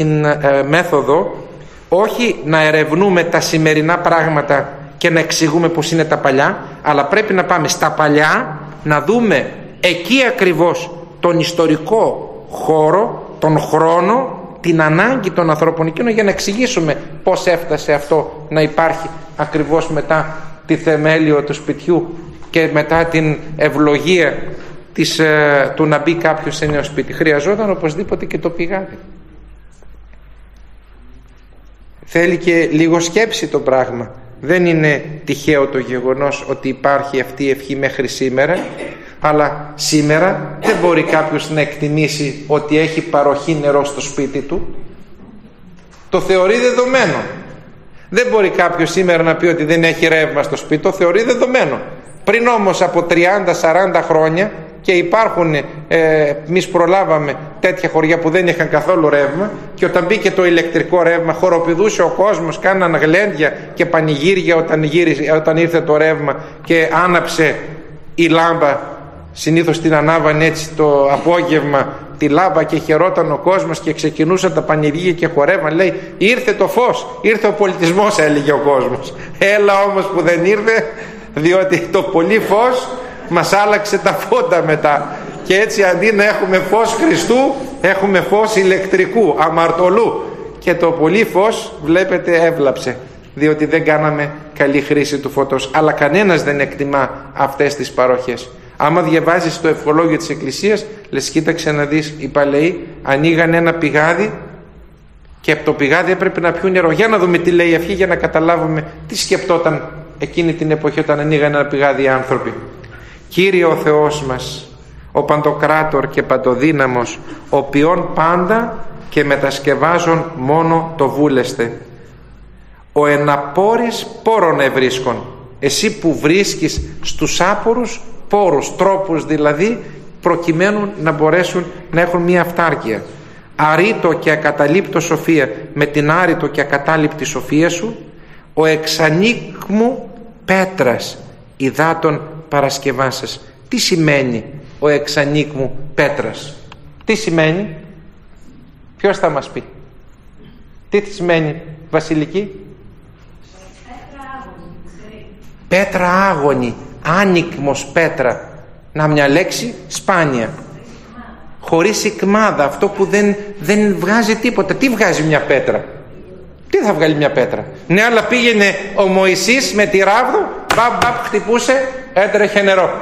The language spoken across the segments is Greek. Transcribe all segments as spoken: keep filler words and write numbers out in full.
την ε, μέθοδο όχι να ερευνούμε τα σημερινά πράγματα και να εξηγούμε πως είναι τα παλιά, αλλά πρέπει να πάμε στα παλιά, να δούμε εκεί ακριβώς τον ιστορικό χώρο, τον χρόνο, την ανάγκη των ανθρώπων εκείνων, για να εξηγήσουμε πως έφτασε αυτό να υπάρχει ακριβώς μετά τη θεμέλιο του σπιτιού και μετά την ευλογία της, ε, του να μπει κάποιος σε νέο σπίτι. Χρειαζόταν οπωσδήποτε και το πηγάδι. Θέλει και λίγο σκέψη το πράγμα. Δεν είναι τυχαίο το γεγονός ότι υπάρχει αυτή η ευχή μέχρι σήμερα, αλλά σήμερα δεν μπορεί κάποιος να εκτιμήσει ότι έχει παροχή νερό στο σπίτι του. Το θεωρεί δεδομένο. Δεν μπορεί κάποιος σήμερα να πει ότι δεν έχει ρεύμα στο σπίτι, το θεωρεί δεδομένο. Πριν όμως από τριάντα σαράντα χρόνια, και υπάρχουν, ε, εμείς προλάβαμε τέτοια χωριά που δεν είχαν καθόλου ρεύμα, και όταν μπήκε το ηλεκτρικό ρεύμα χοροπηδούσε ο κόσμος, κάναν γλέντια και πανηγύρια όταν, γύρισε, όταν ήρθε το ρεύμα και άναψε η λάμπα. Συνήθως την ανάβανε έτσι το απόγευμα τη λάμπα και χαιρόταν ο κόσμος και ξεκινούσαν τα πανηγύρια και χορεύαν. Λέει, ήρθε το φως, ήρθε ο πολιτισμός, έλεγε ο κόσμος. Έλα όμως που δεν ήρθε, διότι το πολύ φως μας άλλαξε τα φώτα μετά, και έτσι αντί να έχουμε φως Χριστού έχουμε φως ηλεκτρικού, αμαρτωλού, και το πολύ φως βλέπετε έβλαψε, διότι δεν κάναμε καλή χρήση του φωτός. Αλλά κανένας δεν εκτιμά αυτές τις παροχές. Άμα διαβάζεις το ευχολόγιο της Εκκλησίας, λες, κοίταξε να δεις, οι παλαιοί ανοίγαν ένα πηγάδι και από το πηγάδι έπρεπε να πιούν νερό. Για να δούμε τι λέει η ευχή, για να καταλάβουμε τι σκεπτόταν εκείνη την εποχή όταν ανοίγαν ένα πηγάδι οι άνθρωποι. Κύριε ο Θεός μας, ο Παντοκράτορ και Παντοδύναμος, ο ποιόν πάντα και μετασκευάζον μόνο το βούλεστε, ο εναπόρης πόρων ευρίσκον, εσύ που βρίσκεις στους άπορους πόρους, τρόπους δηλαδή, προκειμένου να μπορέσουν να έχουν μια αυτάρκεια. Αρήτο και ακαταλείπτω σοφία, με την άρητο και ακατάληπτη σοφία σου, ο εξανίκμου πέτρας υδάτων παρασκευάσας. Τι σημαίνει ο εξανίκμου πέτρας? Τι σημαίνει? Ποιος θα μας πει? Τι σημαίνει, Βασιλική? Πέτρα άγωνη, άνικμος πέτρα. Να, μια λέξη σπάνια, χωρίς ικμάδα, αυτό που δεν, δεν βγάζει τίποτα. Τι βγάζει μια πέτρα? Τι θα βγάλει μια πέτρα? Ναι, αλλά πήγαινε ο Μωυσής με τη ράβδο, μπαμ μπαμ, χτυπούσε, έτρεχε νερό.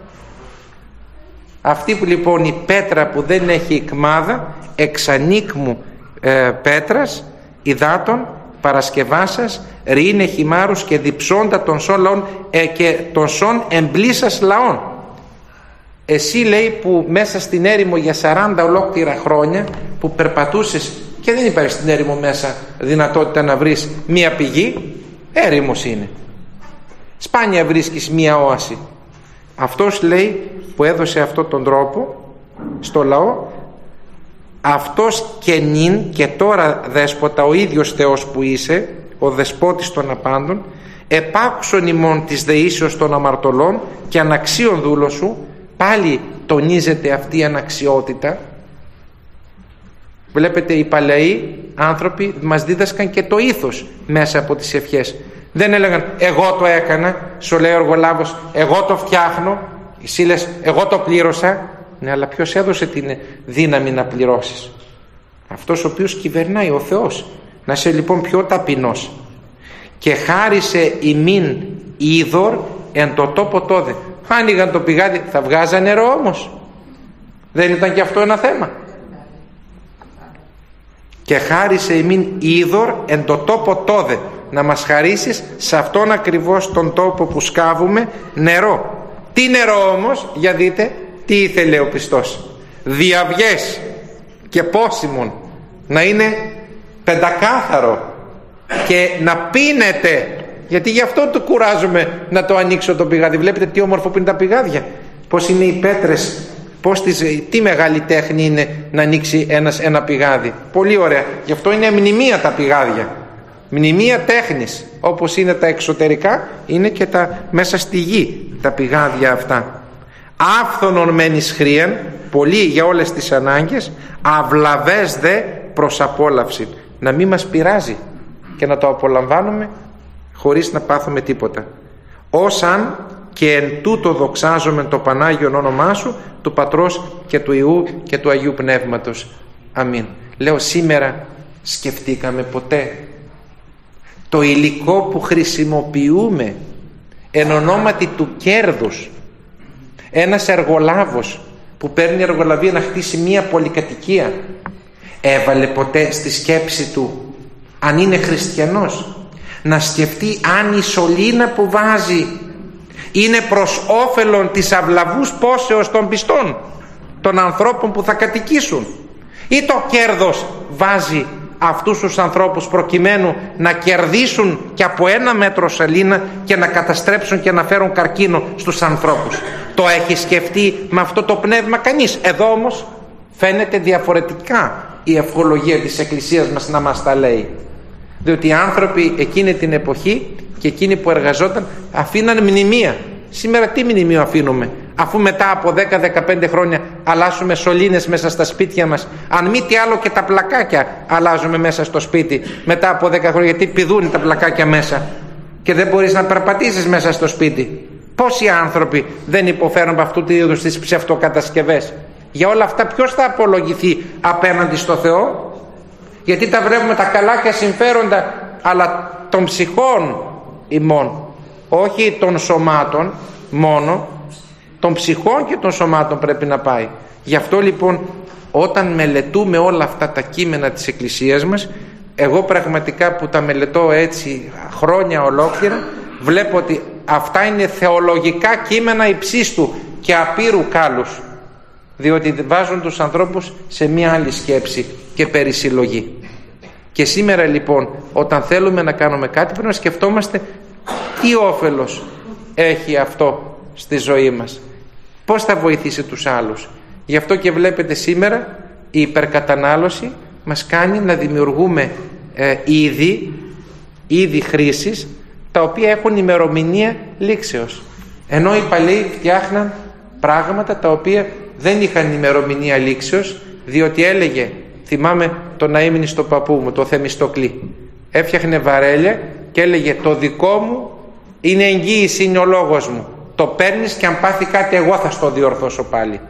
Αυτή που λοιπόν η πέτρα που δεν έχει ικμάδα, εξανίκμου ε, πέτρας υδάτων παρασκευάσας, ρήνε χυμάρους και διψώντα των σών λαών ε, και των σών εμπλήσας λαών. Εσύ, λέει, που μέσα στην έρημο για σαράντα ολόκληρα χρόνια που περπατούσες και δεν υπάρχει στην έρημο μέσα δυνατότητα να βρεις μία πηγή, έρημος είναι, σπάνια βρίσκεις μία όαση. Αυτός, λέει, που έδωσε αυτόν τον τρόπο στο λαό, αυτός και νυν και τώρα δέσποτα, ο ίδιος Θεός που είσαι, ο δεσπότης των απάντων, επάκουσον ημών της δεήσεως των αμαρτωλών και αναξίων δούλος σου. Πάλι τονίζεται αυτή η αναξιότητα. Βλέπετε, οι παλαιοί άνθρωποι μας δίδασκαν και το ήθος μέσα από τις ευχές. Δεν έλεγαν εγώ το έκανα, σου λέει ο εργολάβος, εγώ το φτιάχνω, εσύ λες εγώ το πλήρωσα. Ναι, αλλά ποιος έδωσε την δύναμη να πληρώσεις? Αυτός ο οποίος κυβερνάει, ο Θεός. Να είσαι λοιπόν πιο ταπεινός. Και χάρισε ημίν είδωρ εν το τόπο τόδε. Άνοιγαν το πηγάδι, θα βγάζαν νερό όμως? Δεν ήταν και αυτό ένα θέμα? Και χάρισε ημίν είδωρ εν το τόπο τόδε, να μας χαρίσεις σε αυτόν ακριβώς τον τόπο που σκάβουμε νερό. Τι νερό όμως? Για δείτε τι ήθελε ο πιστός. Διαβιές και πόσιμον, να είναι πεντακάθαρο και να πίνεται. Γιατί γι' αυτό το κουράζουμε να το ανοίξω το πηγάδι. Βλέπετε τι όμορφο που είναι τα πηγάδια, πως είναι οι πέτρες, πως τις, τι μεγάλη τέχνη είναι να ανοίξει ένας, ένα πηγάδι. Πολύ ωραία. Γι' αυτό είναι μνημεία τα πηγάδια, μνημεία τέχνης. Όπως είναι τα εξωτερικά, είναι και τα μέσα στη γη τα πηγάδια αυτά. Άφθονον μένεις χρίαν, πολύ για όλες τις ανάγκες, αυλαβές δε προς απόλαυση, να μην μας πειράζει και να το απολαμβάνουμε χωρίς να πάθουμε τίποτα. Ως αν και εν τούτο δοξάζομαι το Πανάγιον όνομά σου, του Πατρός και του Υιού και του Αγίου Πνεύματος. Αμήν. Λέω, σήμερα σκεφτήκαμε ποτέ το υλικό που χρησιμοποιούμε εν ονόματι του κέρδους? Ένας εργολάβος που παίρνει εργολαβία να χτίσει μία πολυκατοικία, έβαλε ποτέ στη σκέψη του, αν είναι χριστιανός, να σκεφτεί αν η σωλήνα που βάζει είναι προς όφελον της αυλαβούς πόσεως των πιστών, των ανθρώπων που θα κατοικήσουν, ή το κέρδος βάζει αυτούς τους ανθρώπους προκειμένου να κερδίσουν και από ένα μέτρο σωλήνα και να καταστρέψουν και να φέρουν καρκίνο στους ανθρώπους? Το έχει σκεφτεί με αυτό το πνεύμα κανείς? Εδώ όμως φαίνεται διαφορετικά η ευχολογία της Εκκλησίας μας να μας τα λέει, διότι οι άνθρωποι εκείνη την εποχή και εκείνοι που εργαζόταν αφήναν μνημεία. Σήμερα τι μνημείο αφήνουμε, αφού μετά από δέκα με δεκαπέντε χρόνια αλλάσουμε σωλήνες μέσα στα σπίτια μας? Αν μη τι άλλο και τα πλακάκια αλλάζουμε μέσα στο σπίτι μετά από δέκα χρόνια, γιατί πηδούν τα πλακάκια μέσα και δεν μπορείς να περπατήσεις μέσα στο σπίτι. Πόσοι άνθρωποι δεν υποφέρουν από αυτού του είδους τις ψευτοκατασκευές? Για όλα αυτά ποιος θα απολογηθεί απέναντι στο Θεό? Γιατί τα βλέπουμε τα καλά και συμφέροντα, αλλά των ψυχών ημών, όχι των σωμάτων μόνο, των ψυχών και των σωμάτων πρέπει να πάει. Γι' αυτό λοιπόν όταν μελετούμε όλα αυτά τα κείμενα της Εκκλησίας μας, εγώ πραγματικά που τα μελετώ έτσι χρόνια ολόκληρα, βλέπω ότι αυτά είναι θεολογικά κείμενα υψίστου και απείρου κάλους, διότι βάζουν τους ανθρώπους σε μια άλλη σκέψη και περισυλλογή. Και σήμερα λοιπόν όταν θέλουμε να κάνουμε κάτι πρέπει να σκεφτόμαστε τι όφελος έχει αυτό στη ζωή μας, πώς θα βοηθήσει τους άλλους. Γι' αυτό και βλέπετε σήμερα η υπερκατανάλωση μας κάνει να δημιουργούμε ε, είδη, είδη χρήσης τα οποία έχουν ημερομηνία λήξεως, ενώ οι παλαιοί φτιάχναν πράγματα τα οποία δεν είχαν ημερομηνία λήξεως, διότι έλεγε, θυμάμαι τον αείμνη στο παππού μου, το Θεμιστοκλή, έφτιαχνε βαρέλια και έλεγε, το δικό μου είναι εγγύηση, είναι ο λόγος μου, το παίρνεις και αν πάθει κάτι εγώ θα στο διορθώσω πάλι.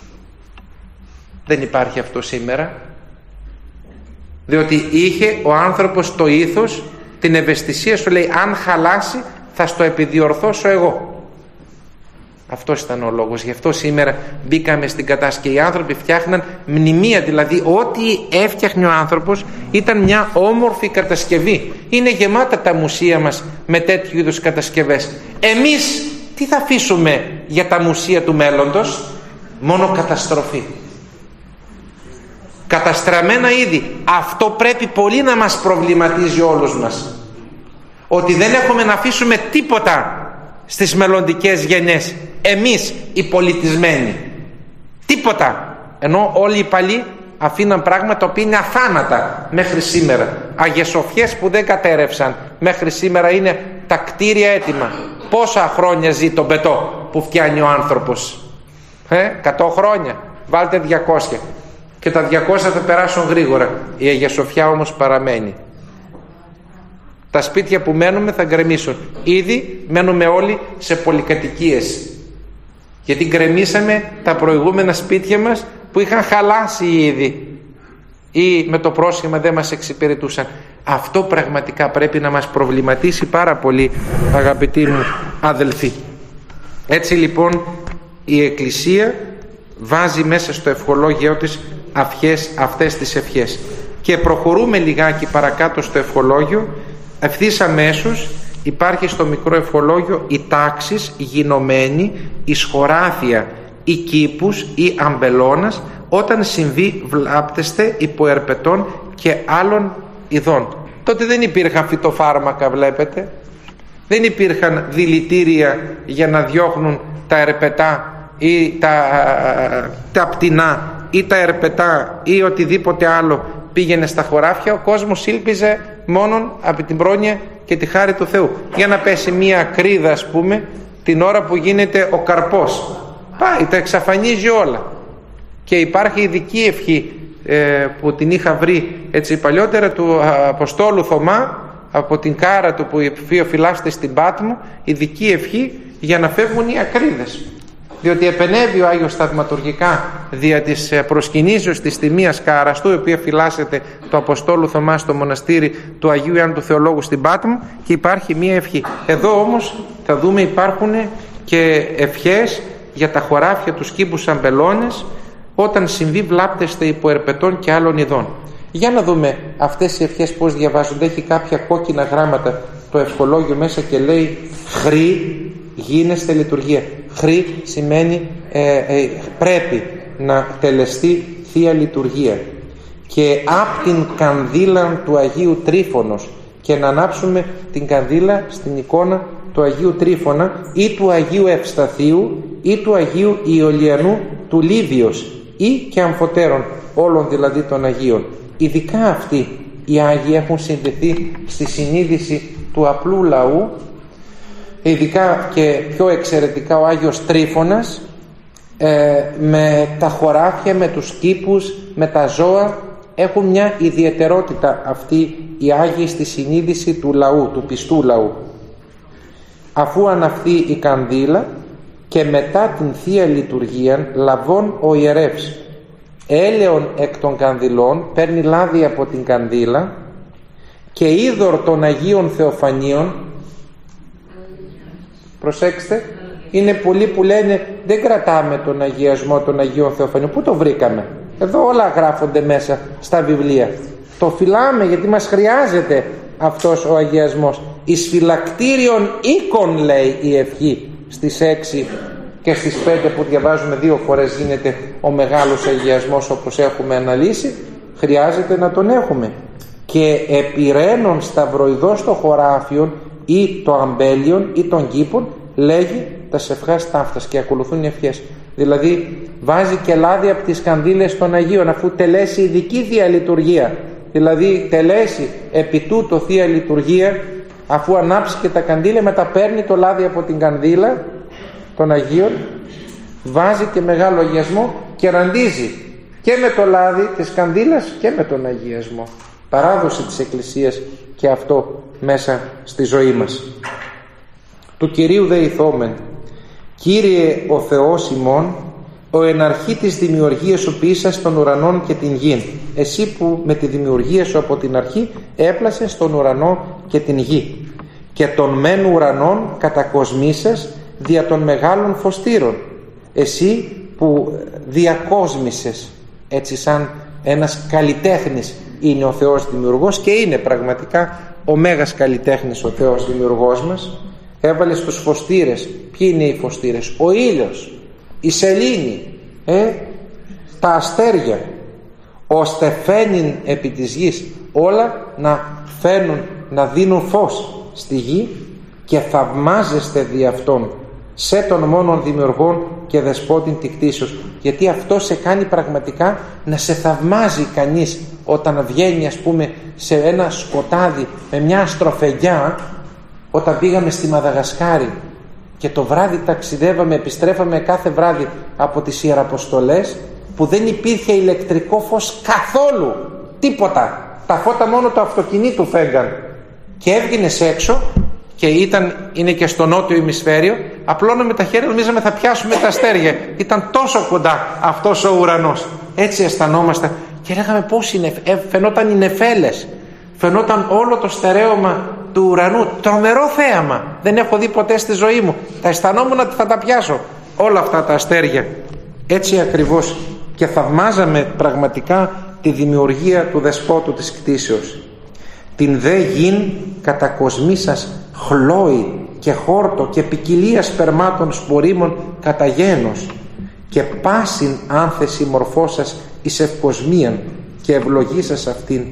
Δεν υπάρχει αυτό σήμερα, διότι είχε ο άνθρωπος το ήθος, την ευαισθησία, σου λέει αν χαλάσει θα στο επιδιορθώσω εγώ. Αυτός ήταν ο λόγος. Γι' αυτό σήμερα μπήκαμε στην κατάσταση και οι άνθρωποι φτιάχναν μνημεία, δηλαδή ό,τι έφτιαχνε ο άνθρωπος ήταν μια όμορφη κατασκευή. Είναι γεμάτα τα μουσεία μας με τέτοιου είδους κατασκευές. Εμείς τι θα αφήσουμε για τα μουσεία του μέλλοντος? Μόνο καταστροφή, καταστραμμένα είδη. Αυτό πρέπει πολύ να μας προβληματίζει όλους μας, ότι δεν έχουμε να αφήσουμε τίποτα στις μελλοντικές γενιές, εμείς οι πολιτισμένοι, τίποτα, ενώ όλοι οι παλιοί αφήναν πράγματα που είναι αθάνατα μέχρι σήμερα. Αγιεσοφιές που δεν κατέρευσαν μέχρι σήμερα, είναι τα κτίρια έτοιμα. Πόσα χρόνια ζει το μπετό που φτιάνει ο άνθρωπος? ε, εκατό χρόνια, βάλτε διακόσια και τα διακόσια θα περάσουν γρήγορα, η Αγιεσοφιά όμως παραμένει. Τα σπίτια που μένουμε θα γκρεμίσουν. Ήδη μένουμε όλοι σε πολυκατοικίες, γιατί γκρεμίσαμε τα προηγούμενα σπίτια μας που είχαν χαλάσει ήδη ή με το πρόσχημα δεν μας εξυπηρετούσαν. Αυτό πραγματικά πρέπει να μας προβληματίσει πάρα πολύ, αγαπητοί μου αδελφοί. Έτσι λοιπόν η Εκκλησία βάζει μέσα στο ευχολόγιο της αυχές, αυτές τις ευχές. Και προχωρούμε λιγάκι παρακάτω στο ευχολόγιο. Ευθύς αμέσως υπάρχει στο μικρό ευχολόγιο η τάξης, η γινωμένη, η σχοράθεια, η κήπους, η αμπελώνας, όταν συμβεί βλάπτεστε υποερπετών και άλλων ειδών. Τότε δεν υπήρχαν φυτοφάρμακα, βλέπετε, δεν υπήρχαν δηλητήρια για να διώχνουν τα ερπετά ή τα, τα πτηνά ή τα ερπετά ή οτιδήποτε άλλο πήγαινε στα χωράφια. Ο κόσμος ήλπιζε μόνον από την πρόνοια και τη χάρη του Θεού. Για να πέσει μία κρίδα, ας πούμε, την ώρα που γίνεται ο καρπός, πάει, τα εξαφανίζει όλα. Και υπάρχει ειδική ευχή ε, που την είχα βρει έτσι παλιότερα, του Αποστόλου Θωμά, από την κάρα του που φυλάσσεται στην Πάτμο, ειδική ευχή για να φεύγουν οι ακρίδες, διότι επενέβη ο Άγιος θαυματουργικά δια της προσκυνήσεως της τιμίας κάρας του, η οποία φυλάσσεται του Αποστόλου Θωμά στο μοναστήρι του Αγίου Ιωάννου του Θεολόγου στην Πάτμο, και υπάρχει μία ευχή. Εδώ όμως θα δούμε υπάρχουν και ευχές για τα χωράφια, τους κήπους αμπελώνες, όταν συμβεί βλάπτεστε υπό ερπετών και άλλων ειδών. Για να δούμε αυτές οι ευχές πώς διαβάζονται. Έχει κάποια κόκκινα γράμματα το ευχολόγιο μέσα και λέει χρή γίνεστε λειτουργία. Χρή σημαίνει ε, ε, πρέπει να τελεστεί Θεία Λειτουργία. Και απ' την κανδύλα του Αγίου Τρίφωνος, και να ανάψουμε την κανδύλα στην εικόνα του Αγίου Τρίφωνα ή του Αγίου Ευσταθίου ή του Αγίου Ιωλιανού του Λίβιος ή και αμφωτέρων, όλων δηλαδή των Αγίων. Ειδικά αυτοί οι Άγιοι έχουν συνδεθεί στη συνείδηση του απλού λαού, ειδικά και πιο εξαιρετικά ο Άγιος Τρίφωνας, ε, με τα χωράφια, με τους κήπους, με τα ζώα. Έχουν μια ιδιαιτερότητα αυτοί οι Άγιοι στη συνείδηση του λαού, του πιστού λαού. Αφού αναφθεί η κανδύλα και μετά την Θεία Λειτουργία, λαβών ο ιερεύς έλεον εκ των κανδυλών, παίρνει λάδι από την κανδύλα και είδωρ των Αγίων Θεοφανίων. Προσέξτε, είναι πολλοί που λένε δεν κρατάμε τον αγιασμό των Αγίων Θεοφανίων. Πού το βρήκαμε? Εδώ όλα γράφονται μέσα στα βιβλία. Το φυλάμε γιατί μας χρειάζεται αυτός ο αγιασμός. Εις φυλακτήριον οίκων, λέει η ευχή στις έξι και στις πέντε που διαβάζουμε δύο φορές γίνεται ο μεγάλος αγιασμός, όπως έχουμε αναλύσει. Χρειάζεται να τον έχουμε. Και επιραίνων σταυροειδός των χωράφιων ή το αμπέλιον ή των κήπων, λέγει τα σευχάς ταύτας, και ακολουθούν οι ευχές. Δηλαδή βάζει και λάδι από τις κανδύλες των Αγίων, αφού τελέσει ειδική διαλειτουργία. Δηλαδή τελέσει επί τούτο Θεία Λειτουργία, αφού ανάψει και τα καντήλια, μετά παίρνει το λάδι από την κανδύλα των Αγίων, βάζει και μεγάλο αγιασμό και ραντίζει και με το λάδι της κανδύλας και με τον αγιασμό. Παράδοση της Εκκλησίας και αυτό μέσα στη ζωή μας. Του Κυρίου δε ηθόμεν, Κύριε ο Θεός ημών, ο εν αρχή της δημιουργίας σου ποιήσας των ουρανών και την γην, εσύ που με τη δημιουργία σου από την αρχή έπλασες τον ουρανό και την γη, και των μεν ουρανών κατακοσμήσες δια των μεγάλων φωστήρων, εσύ που διακόσμησες. Έτσι σαν ένας καλλιτέχνης είναι ο Θεός δημιουργός, και είναι πραγματικά ο μέγας καλλιτέχνης ο Θεός δημιουργός μας. Έβαλε στους φωστήρες. Ποιοι είναι οι φωστήρες? Ο ήλιος, η σελήνη, ε, τα αστέρια, ώστε φαίνειν επί της γης, όλα να φαίνουν, να δίνουν φως στη γη, και θαυμάζεστε δι' αυτόν, σε τον μόνον δημιουργών και δεσπότην τη κτήσεως. Γιατί αυτό σε κάνει πραγματικά να σε θαυμάζει κανείς όταν βγαίνει, ας πούμε, σε ένα σκοτάδι με μια αστροφεγγιά. Όταν πήγαμε στη Μαδαγασκάρη και το βράδυ ταξιδεύαμε, επιστρέφαμε κάθε βράδυ από τις Ιεραποστολές, που δεν υπήρχε ηλεκτρικό φως καθόλου, τίποτα, τα φώτα μόνο του αυτοκινήτου φέγγαν, και έβγαινες έξω και ήταν, είναι και στο νότιο ημισφαίριο, απλώναμε τα χέρια, νομίζαμε θα πιάσουμε τα αστέρια, ήταν τόσο κοντά αυτός ο ουρανός. Έτσι αισθανόμαστε και λέγαμε πώς είναι, φαινόταν οι νεφέλες, φαινόταν όλο το στερέωμα του ουρανού. Τρομερό θέαμα, δεν έχω δει ποτέ στη ζωή μου. Τα αισθανόμουν ότι θα τα πιάσω όλα αυτά τα αστέρια. Έτσι ακριβώς, και θαυμάζαμε πραγματικά τη δημιουργία του δεσπότου της κτήσεως. Την δε γην κατακοσμήσας χλώη και χόρτο και ποικιλία σπερμάτων σπορίμων κατά γένος, και πάσιν άνθεση μορφώσας εις ευκοσμίαν και ευλογήσας αυτήν.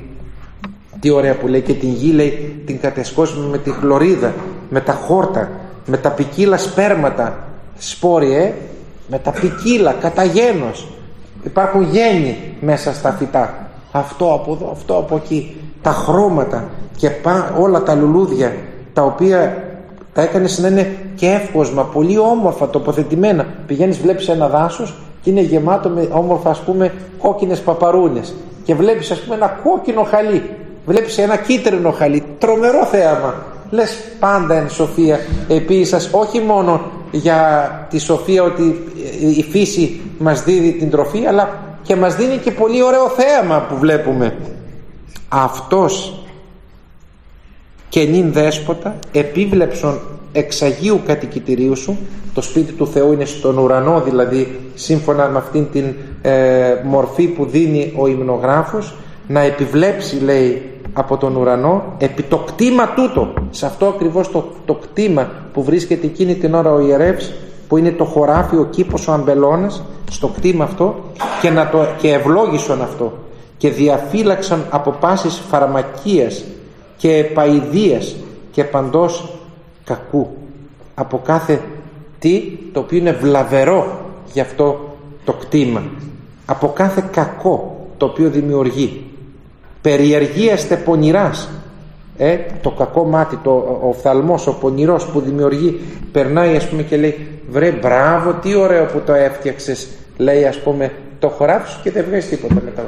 Τι ωραία που λέει, και την γη λέει την κατεσκόσμη με τη χλωρίδα, με τα χόρτα, με τα ποικίλα σπέρματα σπόροι, ε, με τα ποικίλα κατά γένος. Υπάρχουν γέννη μέσα στα φυτά, αυτό από εδώ, αυτό από εκεί, τα χρώματα και πά, όλα τα λουλούδια, τα οποία τα έκανες να είναι και εύκοσμα, πολύ όμορφα τοποθετημένα. Πηγαίνεις, βλέπεις ένα δάσος και είναι γεμάτο με όμορφα, ας πούμε, κόκκινες παπαρούνες, και βλέπεις, ας πούμε, ένα κόκκινο χαλί, βλέπεις ένα κίτρινο χαλί, τρομερό θέαμα. Λες, πάντα εν σοφία επίσης, όχι μόνο για τη σοφία ότι η φύση μας δίδει την τροφή, αλλά και μας δίνει και πολύ ωραίο θέαμα που βλέπουμε. Αυτός και νυν δέσποτα επίβλεψον εξ Αγίου κατοικητηρίου σου. Το σπίτι του Θεού είναι στον ουρανό, δηλαδή σύμφωνα με αυτήν την ε, μορφή που δίνει ο υμνογράφος, να επιβλέψει, λέει, από τον ουρανό επί το κτήμα τούτο, σε αυτό ακριβώς το, το κτήμα που βρίσκεται εκείνη την ώρα ο ιερεύς, που είναι το χωράφι, ο κήπος, ο αμπελώνας, στο κτήμα αυτό, και, να το, και ευλόγησον αυτό και διαφύλαξαν από πάσης φαρμακίας και επαηδίας και παντός κακού, από κάθε τι το οποίο είναι βλαβερό για αυτό το κτήμα, από κάθε κακό το οποίο δημιουργεί. Περιεργίαστε πονηράς, ε, το κακό μάτι, το, ο οφθαλμός, ο πονηρός που δημιουργεί, περνάει, ας πούμε, και λέει, βρε μπράβο, τι ωραίο που το έφτιαξες, λέει, ας πούμε, το χωράφι σου, και δεν βγάζει τίποτα μετά.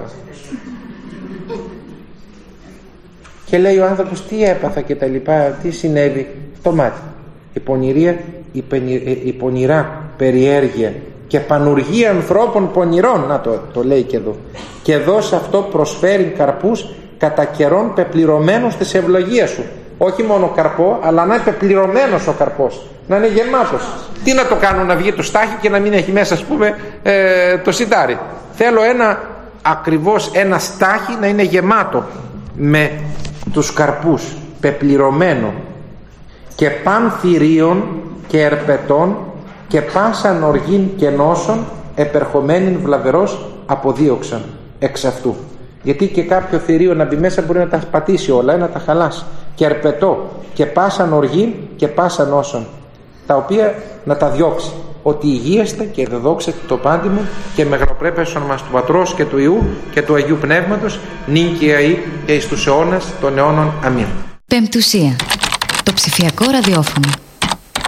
Και λέει ο άνθρωπος, τι έπαθα και τα λοιπά, τι συνέβη, το μάτι. Η πονηρία, η, πενι, η πονηρά περιέργεια και πανουργία ανθρώπων πονηρών, να το, το λέει και εδώ, και εδώ σε αυτό προσφέρει καρπούς κατά καιρόν πεπληρωμένος της ευλογίας σου. Όχι μόνο καρπό, αλλά να είναι πεπληρωμένος ο καρπός, να είναι γεμάτος. Τι να το κάνω, να βγει το στάχι και να μην έχει μέσα, ας πούμε, ε, το σιτάρι? Θέλω ένα, ακριβώς ένα στάχι να είναι γεμάτο με τους καρπούς, πεπληρωμένο, και παν θηρίων και ερπετών και πάσαν οργήν και νόσων επερχομένην βλαβερός αποδίωξαν εξ αυτού. Γιατί και κάποιο θηρίο να μπει μέσα μπορεί να τα πατήσει όλα, να τα χαλάσει. Και ερπετό και πάσαν οργήν και πάσαν νόσων, τα οποία να τα διώξει. Ότι υγείαστε και δεδόξετε το πάντι μου και μεγαλοπρέπεσον μας του Πατρός και του Υιού και του Αγίου Πνεύματος, νυν και αεί και εις τους αιώνας των αιώνων. Αμήν. Πεμπτουσία. Το ψηφιακό ραδιόφωνο.